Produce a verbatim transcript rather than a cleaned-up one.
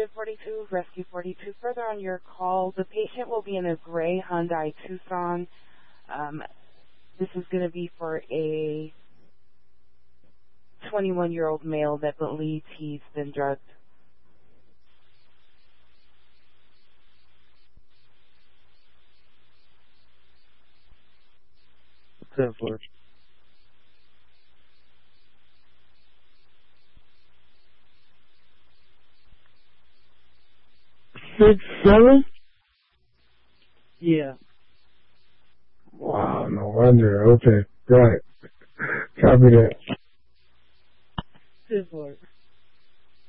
Detective forty-two, Rescue forty-two. Further on your call, the patient will be in a gray Hyundai Tucson. Um, this is going to be for a twenty-one-year-old male that believes he's been drugged. ten four. Six seven? Yeah. Wow, no wonder. Okay, right. Copy that. ten four.